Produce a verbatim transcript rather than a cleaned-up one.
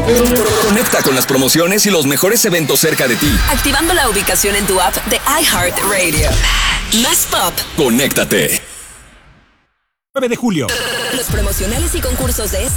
Conecta con las promociones y los mejores eventos cerca de ti. Activando la ubicación en tu app de iHeartRadio. Más pop. Conéctate. nueve de julio. Los promocionales y concursos de este